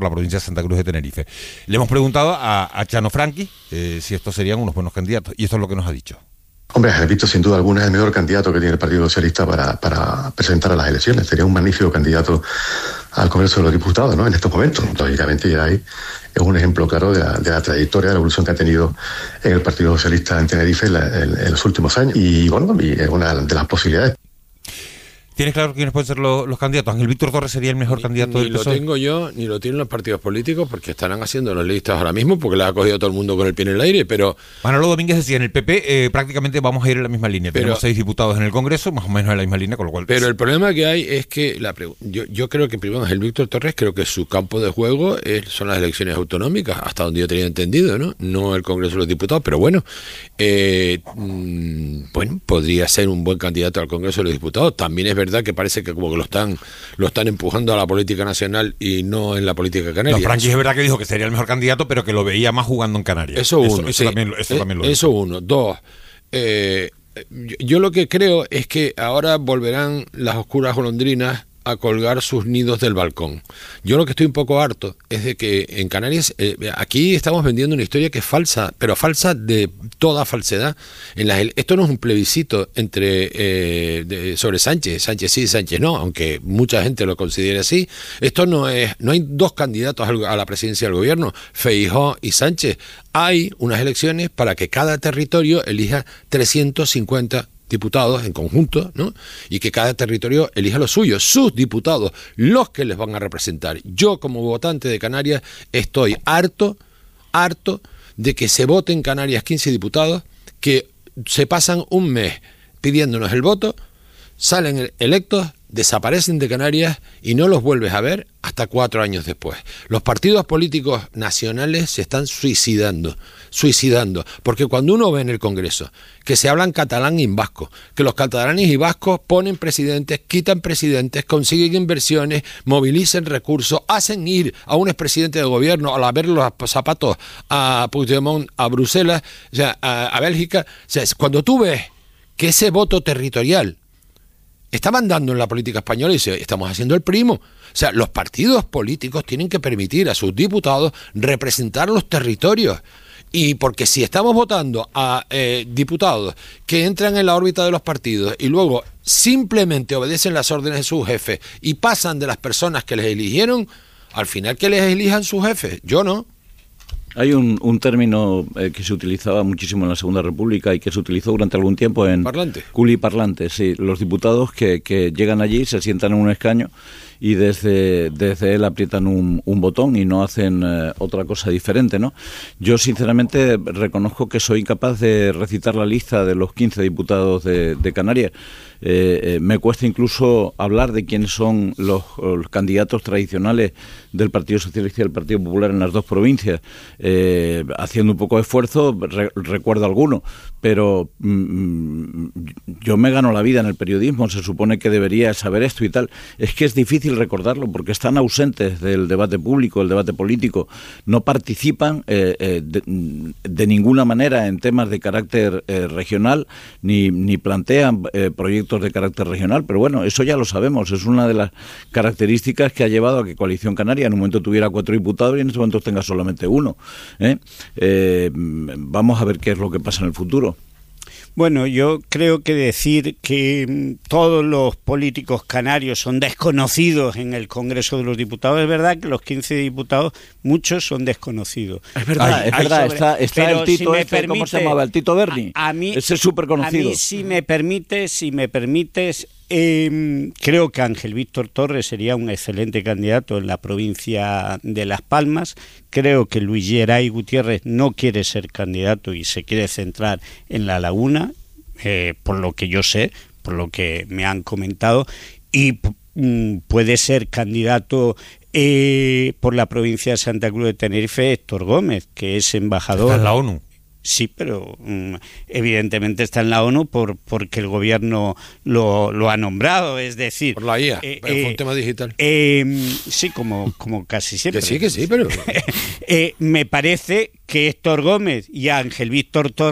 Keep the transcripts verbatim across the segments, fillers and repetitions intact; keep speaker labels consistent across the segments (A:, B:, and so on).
A: por la provincia de Santa Cruz de Tenerife. Le hemos preguntado a, a Chano Franqui eh, si estos serían unos buenos candidatos, y esto es lo que nos ha dicho.
B: Hombre, Ángel Víctor sin duda alguna es el mejor candidato que tiene el Partido Socialista para, para presentar a las elecciones. Sería un magnífico candidato al Congreso de los Diputados, ¿no? En estos momentos. Lógicamente ya hay, es un ejemplo claro de la, de la trayectoria, de la evolución que ha tenido en el Partido Socialista en Tenerife en, la, en, en los últimos años. Y bueno, y es una de las posibilidades.
A: ¿Tienes claro quiénes pueden ser los, los candidatos? Ángel Víctor Torres sería el mejor
C: ni,
A: candidato
C: ni
A: del P S O E.
C: Ni lo tengo yo, ni lo tienen los partidos políticos, porque estarán haciendo las listas ahora mismo, porque le ha cogido todo el mundo con el pie en el aire, pero...
A: Manolo Domínguez decía, en el P P eh, prácticamente vamos a ir en la misma línea.
C: Pero,
A: Tenemos seis diputados en el Congreso, más o menos en la misma línea, con lo cual...
C: Pero el problema que hay es que la yo, yo creo que primero Ángel Víctor Torres, creo que su campo de juego es, son las elecciones autonómicas, hasta donde yo tenía entendido, ¿no? No el Congreso de los Diputados, pero bueno, eh, mmm, bueno, podría ser un buen candidato al Congreso de los Diputados. También es verdad que parece que como que lo están lo están empujando a la política nacional y no en la política canaria.
A: No, Franqui es verdad que dijo que sería el mejor candidato, pero que lo veía más jugando en Canarias.
C: Eso uno.
A: Eso, eso
C: sí.
A: también, eso
C: eh,
A: también lo
C: Eso uno. Dos, eh, yo, yo lo que creo es que ahora volverán las oscuras golondrinas a colgar sus nidos del balcón. Yo lo que estoy un poco harto es de que en Canarias, eh, aquí estamos vendiendo una historia que es falsa, pero falsa de toda falsedad. En las, esto no es un plebiscito entre eh, de, sobre Sánchez, Sánchez sí, Sánchez no, aunque mucha gente lo considere así. Esto no es, no hay dos candidatos a la presidencia del gobierno, Feijóo y Sánchez. Hay unas elecciones para que cada territorio elija trescientos cincuenta diputados en conjunto, ¿no? Y que cada territorio elija los suyos, sus diputados, los que les van a representar. Yo, como votante de Canarias, estoy harto, harto de que se voten en Canarias quince diputados, que se pasan un mes pidiéndonos el voto, salen electos, desaparecen de Canarias y no los vuelves a ver hasta cuatro años después. Los partidos políticos nacionales se están suicidando, suicidando, porque cuando uno ve en el Congreso que se hablan catalán y vasco, que los catalanes y vascos ponen presidentes, quitan presidentes, consiguen inversiones, movilizan recursos, hacen ir a un expresidente de gobierno a ver los zapatos a Puigdemont, a Bruselas, o sea, a, a Bélgica, o sea, cuando tú ves que ese voto territorial estaban dando en la política española y dice, estamos haciendo el primo. O sea, los partidos políticos tienen que permitir a sus diputados representar los territorios. Y porque si estamos votando a eh, diputados que entran en la órbita de los partidos y luego simplemente obedecen las órdenes de sus jefes y pasan de las personas que les eligieron, al final que les elijan sus jefes. Yo no.
D: Hay un, un término eh, que se utilizaba muchísimo en la Segunda República y que se utilizó durante algún tiempo en...
C: Parlante.
D: Culiparlante, sí. Los diputados que, que llegan allí, se sientan en un escaño y desde, desde él aprietan un, un botón y no hacen eh, otra cosa diferente, ¿no? Yo, sinceramente, reconozco que soy incapaz de recitar la lista de los quince diputados de, de Canarias. Eh, eh, me cuesta incluso hablar de quiénes son los, los candidatos tradicionales del Partido Socialista y del Partido Popular en las dos provincias. Eh, haciendo un poco de esfuerzo, re, recuerdo alguno, pero mm, yo me gano la vida en el periodismo, se supone que debería saber esto y tal. Es que es difícil recordarlo porque están ausentes del debate público, del debate político, no participan eh, eh, de, de ninguna manera en temas de carácter eh, regional, ni, ni plantean eh, proyectos de carácter regional, pero bueno, eso ya lo sabemos, es una de las características que ha llevado a que Coalición Canaria en un momento tuviera cuatro diputados y en este momento tenga solamente uno. ¿eh? Eh, vamos a ver qué es lo que pasa en el futuro.
E: Bueno, yo creo que decir que todos los políticos canarios son desconocidos en el Congreso de los Diputados, es verdad que los quince diputados, muchos son desconocidos.
D: Es verdad, hay, es verdad, sobre... está, está el Tito, si este, permite, ¿cómo se llamaba? El Tito Berni. A, a mí, ese es súper conocido.
E: A mí, si me permites, si me permites, eh, creo que Ángel Víctor Torres sería un excelente candidato en la provincia de Las Palmas. Creo que Luis Geray Gutiérrez no quiere ser candidato y se quiere centrar en La Laguna, eh, por lo que yo sé, por lo que me han comentado, y mm, puede ser candidato eh, por la provincia de Santa Cruz de Tenerife Héctor Gómez, que es embajador...
A: Está en la ONU.
E: Sí, pero um, evidentemente está en la ONU por porque el gobierno lo, lo ha nombrado, es decir...
C: Por la I A,
E: eh,
C: pero
E: eh,
C: fue un tema digital.
E: Eh, sí, como, como casi siempre.
C: Que sí, que sí, pero...
E: eh, me parece que Héctor Gómez y Ángel Víctor Torres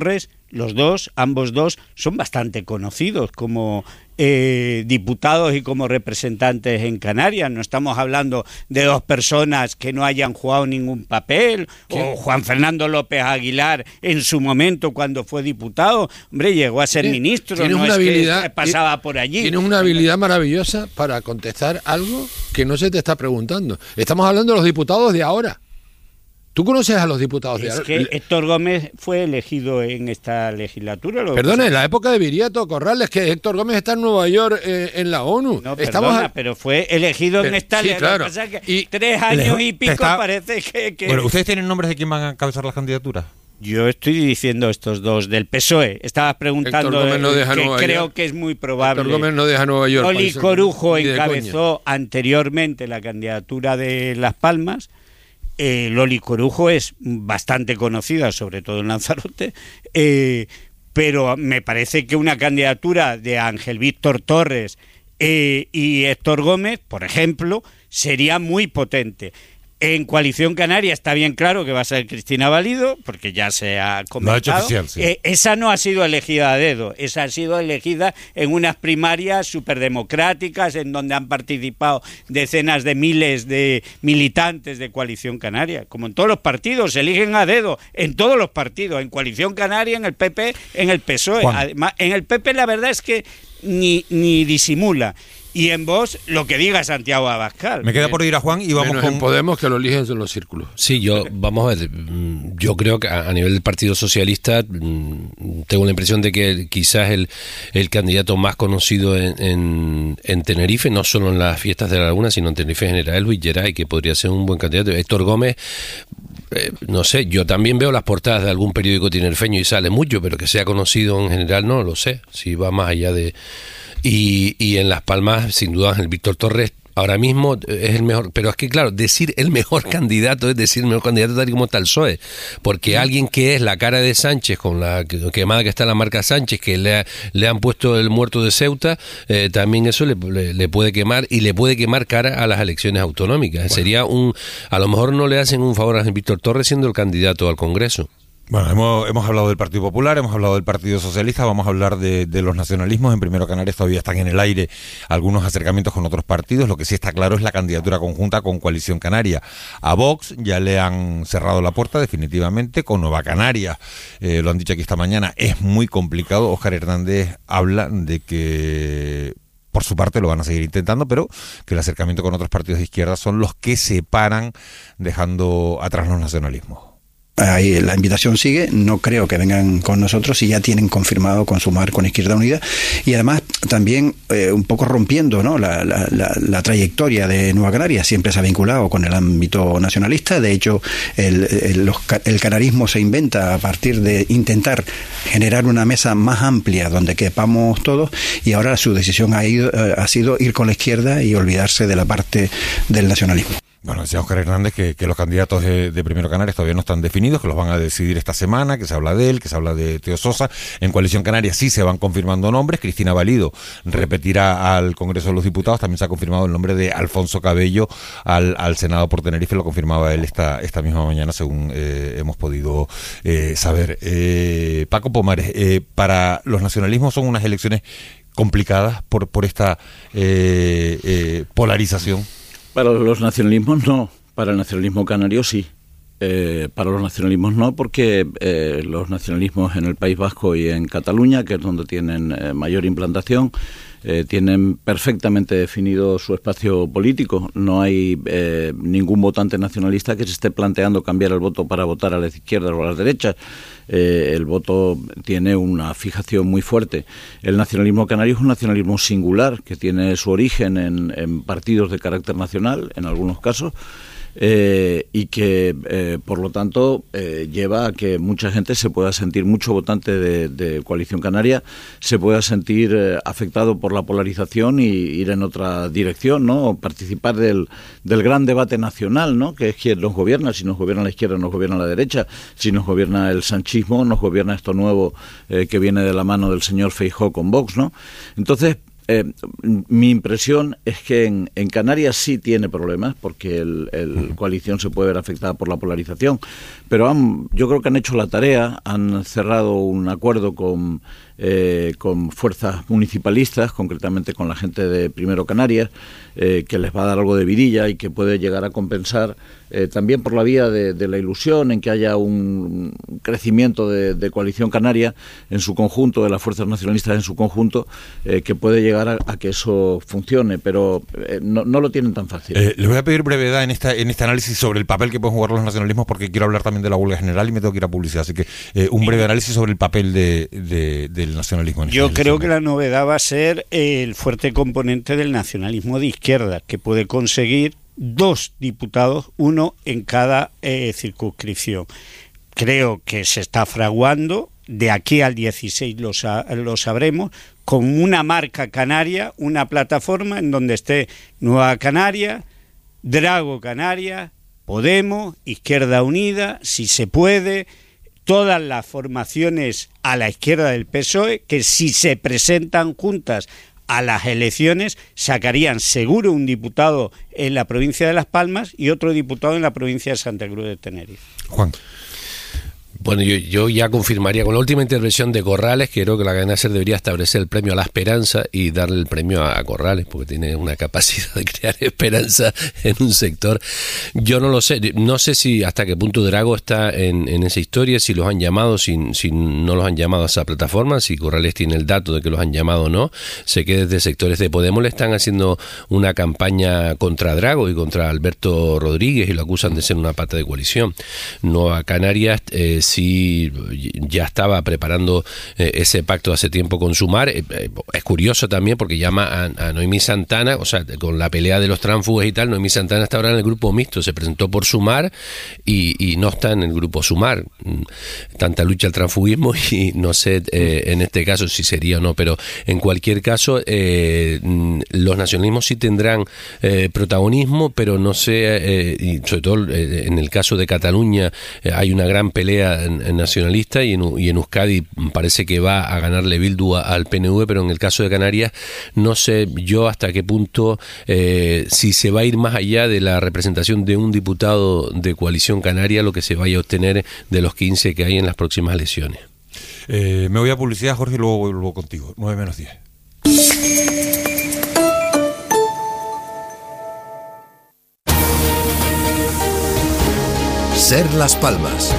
E: los dos, ambos dos, son bastante conocidos como eh, diputados y como representantes en Canarias. No estamos hablando de dos personas que no hayan jugado ningún papel, ¿Qué? o Juan Fernando López Aguilar en su momento cuando fue diputado, hombre, llegó a ser
C: ¿Tienes,
E: ministro,
C: ¿tienes
E: no
C: una
E: es
C: habilidad,
E: que pasaba por allí.
C: Tienes una habilidad maravillosa para contestar algo que no se te está preguntando. Estamos hablando de los diputados de ahora. ¿Tú conoces a los diputados de
E: ahora? Es
C: ahora?
E: que Héctor Gómez fue elegido en esta legislatura.
C: Perdona, en la época de Viriato Corrales, que Héctor Gómez está en Nueva York eh, en la ONU.
E: No,
C: Estamos
E: perdona,
C: a...
E: pero fue elegido
C: pero,
E: en esta
C: sí, claro.
E: legislatura.
C: Y
E: tres años
A: le,
E: y pico
A: está...
E: parece que, que...
A: Bueno, ¿ustedes tienen nombres de quién van a encabezar las candidaturas?
E: Yo estoy diciendo estos dos del P S O E. Estabas preguntando
C: no
E: que
C: Nueva
E: creo
C: York.
E: que es muy probable.
C: Héctor Gómez no deja Nueva York.
E: Oli Corujo encabezó
C: coña.
E: anteriormente la candidatura de Las Palmas. Eh, Loli Corujo es bastante conocida, sobre todo en Lanzarote, eh, pero me parece que una candidatura de Ángel Víctor Torres eh, y Héctor Gómez, por ejemplo, sería muy potente. En Coalición Canaria está bien claro que va a ser Cristina Valido, porque ya se ha comentado.
A: Lo ha hecho oficial, sí.
E: Eh, esa no ha sido elegida a dedo, esa ha sido elegida en unas primarias superdemocráticas en donde han participado decenas de miles de militantes de Coalición Canaria. Como en todos los partidos, se eligen a dedo, en todos los partidos, en Coalición Canaria, en el P P, en el P S O E.
A: Juan.
E: Además, en el P P la verdad es que ni, ni disimula. Y en Vox, lo que diga Santiago Abascal.
A: Me queda por ir a Juan y vamos
C: Menos
A: con...
C: en Podemos, que lo eligen en los círculos.
F: Sí, yo, vamos a ver, yo creo que a nivel del Partido Socialista tengo la impresión de que quizás el, el candidato más conocido en, en, en Tenerife, no solo en las fiestas de la Laguna, sino en Tenerife en general, es Luis Geray, que podría ser un buen candidato. Héctor Gómez, eh, no sé, yo también veo las portadas de algún periódico tinerfeño y sale mucho, pero que sea conocido en general no lo sé, si va más allá de... Y, y en Las Palmas, sin duda, el Víctor Torres ahora mismo es el mejor, pero es que claro, decir el mejor candidato es decir el mejor candidato tal y como está el P S O E, porque alguien que es la cara de Sánchez, con la quemada que está la marca Sánchez, que le, ha, le han puesto el muerto de Ceuta, eh, también eso le, le, le puede quemar, y le puede quemar cara a las elecciones autonómicas. Bueno. Sería un, a lo mejor no le hacen un favor a Víctor Torres siendo el candidato al Congreso.
A: Bueno, hemos, hemos hablado del Partido Popular, hemos hablado del Partido Socialista, vamos a hablar de, de los nacionalismos. En Primero Canarias todavía están en el aire algunos acercamientos con otros partidos. Lo que sí está claro es la candidatura conjunta con Coalición Canaria. A Vox ya le han cerrado la puerta definitivamente. Con Nueva Canarias, eh, lo han dicho aquí esta mañana, es muy complicado. Óscar Hernández habla de que... por su parte lo van a seguir intentando, pero que el acercamiento con otros partidos de izquierda son los que separan, dejando atrás los nacionalismos.
G: Ahí la invitación sigue, no creo que vengan con nosotros y ya tienen confirmado consumar con Izquierda Unida, y además también eh, un poco rompiendo, ¿no?, la, la, la, la trayectoria de Nueva Canarias. Siempre se ha vinculado con el ámbito nacionalista. De hecho, el, el, los, el canarismo se inventa a partir de intentar generar una mesa más amplia donde quepamos todos, y ahora su decisión ha, ido, eh, ha sido ir con la izquierda y olvidarse de la parte del nacionalismo.
A: Bueno, decía Óscar Hernández que, que los candidatos de, de Primero Canarias todavía no están definidos, que los van a decidir esta semana, que se habla de él, que se habla de Teo Sosa. En Coalición Canaria sí se van confirmando nombres. Cristina Valido repetirá al Congreso de los Diputados. También se ha confirmado el nombre de Alfonso Cabello al, al Senado por Tenerife. Lo confirmaba él esta, esta misma mañana, según eh, hemos podido eh, saber. Eh, Paco Pomares, eh, para los nacionalismos son unas elecciones complicadas por, por esta eh, eh, polarización.
D: Para los nacionalismos no, para el nacionalismo canario sí. Eh, para los nacionalismos no, porque eh, los nacionalismos en el País Vasco y en Cataluña, que es donde tienen eh, mayor implantación, eh, tienen perfectamente definido su espacio político. No hay eh, ningún votante nacionalista que se esté planteando cambiar el voto para votar a las izquierdas o a las derechas. Eh, el voto tiene una fijación muy fuerte. El nacionalismo canario es un nacionalismo singular, que tiene su origen en, en partidos de carácter nacional, en algunos casos, Eh, y que eh, por lo tanto eh, lleva a que mucha gente se pueda sentir, mucho votante de, de Coalición Canaria se pueda sentir eh, afectado por la polarización y ir en otra dirección, ¿no? Participar del, del gran debate nacional, ¿no?, que es quién nos gobierna. Si nos gobierna la izquierda, nos gobierna la derecha. Si nos gobierna el sanchismo, nos gobierna esto nuevo eh, que viene de la mano del señor Feijóo con Vox, ¿no? Entonces, eh, mi impresión es que en, en Canarias sí tiene problemas, porque el, el coalición se puede ver afectada por la polarización, pero han, yo creo que han hecho la tarea, han cerrado un acuerdo con, eh, con fuerzas municipalistas, concretamente con la gente de Primero Canarias, eh, que les va a dar algo de vidilla y que puede llegar a compensar eh, también por la vía de, de la ilusión en que haya un crecimiento de, de coalición canaria en su conjunto, de las fuerzas nacionalistas en su conjunto, eh, que puede llegar a, a que eso funcione, pero eh, no, no lo tienen tan fácil.
A: Eh, les voy a pedir brevedad en, esta, en este análisis sobre el papel que pueden jugar los nacionalismos, porque quiero hablar también de la huelga general y me tengo que ir a publicidad, así que eh, un breve análisis sobre el papel de, de, del nacionalismo. En
E: Yo creo que la novedad va a ser el fuerte componente del nacionalismo de izquierda, que puede conseguir dos diputados, uno en cada eh, circunscripción. Creo que se está fraguando, de aquí al dieciséis lo, sa- lo sabremos, con una marca canaria, una plataforma en donde esté Nueva Canaria, Drago Canaria, Podemos, Izquierda Unida, si se puede, todas las formaciones a la izquierda del P S O E, que si se presentan juntas a las elecciones sacarían seguro un diputado en la provincia de Las Palmas y otro diputado en la provincia de Santa Cruz de Tenerife.
A: Juan.
F: Bueno, yo, yo ya confirmaría con la última intervención de Corrales, que creo que la cadena SER debería establecer el premio a la esperanza y darle el premio a, a Corrales, porque tiene una capacidad de crear esperanza en un sector. Yo no lo sé, no sé si hasta qué punto Drago está en, en esa historia, si los han llamado, si, si no los han llamado a esa plataforma, si Corrales tiene el dato de que los han llamado o no. Sé que desde sectores de Podemos le están haciendo una campaña contra Drago y contra Alberto Rodríguez y lo acusan de ser una pata de coalición. Nueva Canarias eh, sí ya estaba preparando eh, ese pacto hace tiempo con Sumar. Eh, eh, es curioso también porque llama a, a Noemí Santana, o sea, con la pelea de los tránsfugas y tal. Noemí Santana está ahora en el grupo mixto, se presentó por Sumar y, y no está en el grupo Sumar. Tanta lucha al transfugismo y no sé eh, en este caso si sería o no, pero en cualquier caso eh, los nacionalismos sí tendrán eh, protagonismo, pero no sé, eh, y sobre todo eh, en el caso de Cataluña eh, hay una gran pelea nacionalista y en, y en Euskadi parece que va a ganarle Bildu a, al P N V, pero en el caso de Canarias no sé yo hasta qué punto eh, si se va a ir más allá de la representación de un diputado de Coalición Canaria lo que se vaya a obtener de los quince que hay en las próximas elecciones.
A: Eh, me voy a publicidad, Jorge, y luego vuelvo contigo. nueve menos diez.
H: SER Las Palmas.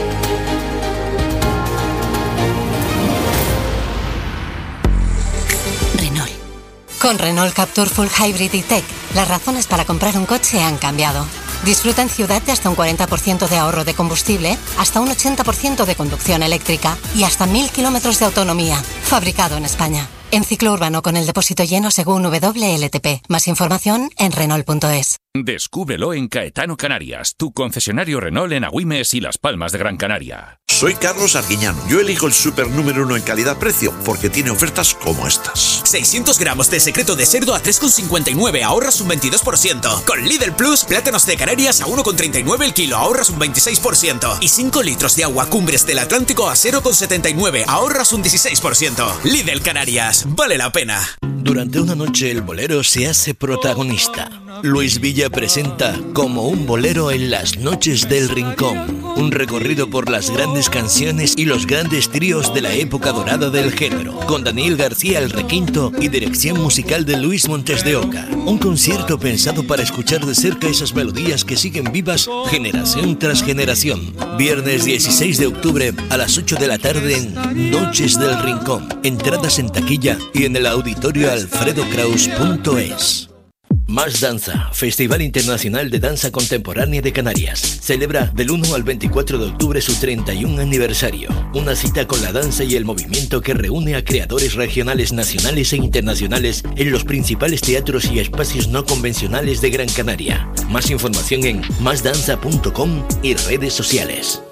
I: Renault. Con Renault Captur Full Hybrid E-Tech, las razones para comprar un coche han cambiado. Disfruta en ciudad de hasta un cuarenta por ciento de ahorro de combustible, hasta un ochenta por ciento de conducción eléctrica y hasta mil kilómetros de autonomía. Fabricado en España. En ciclo urbano con el depósito lleno según W L T P. Más información en Renault punto es.
J: Descúbrelo en Caetano Canarias, tu concesionario Renault en Agüimes y Las Palmas de Gran Canaria.
K: Soy Carlos Arguiñano. Yo elijo el super número uno en calidad-precio porque tiene ofertas como estas.
L: seiscientos gramos de secreto de cerdo a tres con cincuenta y nueve, ahorras un veintidós por ciento. Con Lidl Plus, plátanos de Canarias a uno con treinta y nueve el kilo, ahorras un veintiséis por ciento. Y cinco litros de agua Cumbres del Atlántico a cero con setenta y nueve, ahorras un dieciséis por ciento. Lidl Canarias, vale la pena.
M: Durante una noche el bolero se hace protagonista. Luis Villa presenta Como un bolero en las noches del Rincón, un recorrido por las grandes canciones y los grandes tríos de la época dorada del género, con Daniel García el requinto y dirección musical de Luis Montes de Oca. Un concierto pensado para escuchar de cerca esas melodías que siguen vivas generación tras generación. Viernes dieciséis de octubre a las ocho de la tarde en Noches del Rincón. Entradas en taquilla y en el auditorio alfredo kraus punto es. Más Danza, Festival Internacional de Danza Contemporánea de Canarias. Celebra del uno al veinticuatro de octubre su treinta y un aniversario. Una cita con la danza y el movimiento que reúne a creadores regionales, nacionales e internacionales en los principales teatros y espacios no convencionales de Gran Canaria. Más información en más danza punto com y redes sociales.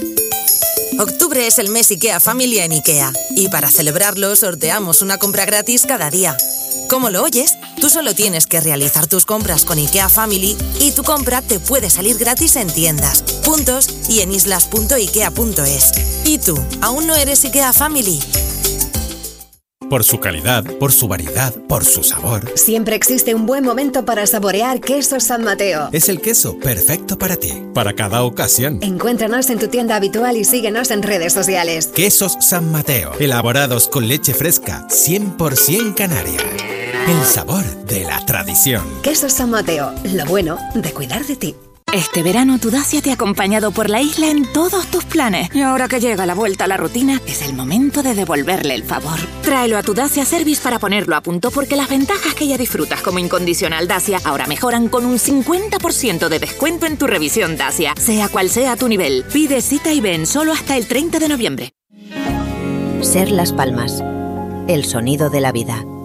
N: Octubre es el mes IKEA Family en IKEA. Y para celebrarlo sorteamos una compra gratis cada día. ¿Cómo lo oyes? Tú solo tienes que realizar tus compras con IKEA Family y tu compra te puede salir gratis en tiendas, puntos y en islas punto ikea punto es. ¿Y tú, aún no eres IKEA Family?
H: Por su calidad, por su variedad, por su sabor.
O: Siempre existe un buen momento para saborear Quesos San Mateo.
H: Es el queso perfecto para ti, para cada ocasión.
O: Encuéntranos en tu tienda habitual y síguenos en redes sociales.
H: Quesos San Mateo, elaborados con leche fresca, cien por ciento canaria. El sabor de la tradición.
O: Quesos San Mateo, lo bueno de cuidar de ti.
P: Este verano tu Dacia te ha acompañado por la isla en todos tus planes. Y ahora que llega la vuelta a la rutina, es el momento de devolverle el favor. Tráelo a tu Dacia Service para ponerlo a punto, porque las ventajas que ya disfrutas como incondicional Dacia ahora mejoran con un cincuenta por ciento de descuento en tu revisión Dacia, sea cual sea tu nivel. Pide cita y ven solo hasta el treinta de noviembre.
Q: Ser Las Palmas. El sonido de la vida.